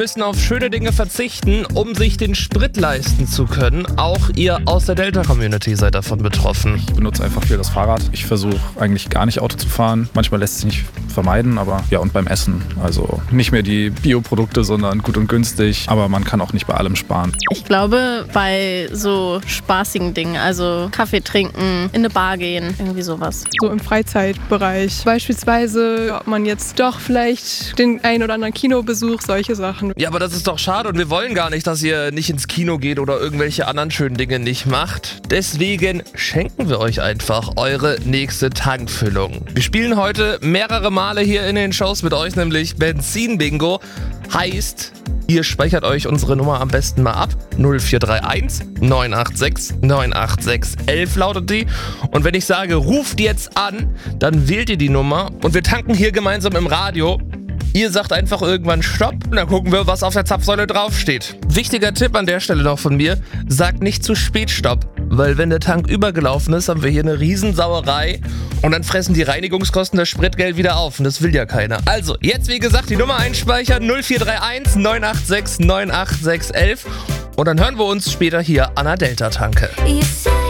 Müssen auf schöne Dinge verzichten, um sich den Sprit leisten zu können. Auch ihr aus der Delta-Community seid davon betroffen. Ich benutze einfach viel das Fahrrad. Ich versuche eigentlich gar nicht Auto zu fahren. Manchmal lässt sich nicht vermeiden, aber ja, und beim Essen. Also nicht mehr die Bioprodukte, sondern gut und günstig. Aber man kann auch nicht bei allem sparen. Ich glaube, bei so spaßigen Dingen, also Kaffee trinken, in eine Bar gehen, irgendwie sowas. So im Freizeitbereich. Beispielsweise, ob man jetzt doch vielleicht den ein oder anderen Kinobesuch, solche Sachen. Ja, aber das ist doch schade und wir wollen gar nicht, dass ihr nicht ins Kino geht oder irgendwelche anderen schönen Dinge nicht macht. Deswegen schenken wir euch einfach eure nächste Tankfüllung. Wir spielen heute mehrere Male hier in den Shows mit euch, nämlich Benzin-Bingo. Heißt, ihr speichert euch unsere Nummer am besten mal ab. 0431 986 986 11 lautet die. Und wenn ich sage, ruft jetzt an, dann wählt ihr die Nummer und wir tanken hier gemeinsam im Radio. Ihr sagt einfach irgendwann Stopp und dann gucken wir, was auf der Zapfsäule draufsteht. Wichtiger Tipp an der Stelle noch von mir, sagt nicht zu spät Stopp. Weil wenn der Tank übergelaufen ist, haben wir hier eine Riesensauerei und dann fressen die Reinigungskosten das Spritgeld wieder auf und das will ja keiner. Also, jetzt wie gesagt, die Nummer einspeichern 0431 986 986 11 und dann hören wir uns später hier an der Delta-Tanke.